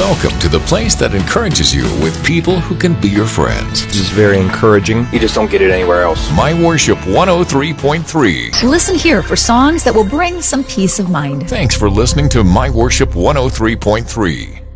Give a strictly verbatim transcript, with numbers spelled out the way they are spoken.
Welcome to the place that encourages you with people who can be your friends. This is very encouraging. You just don't get it anywhere else. My Worship one oh three point three. Listen here for songs that will bring some peace of mind. Thanks for listening to My Worship one oh three point three.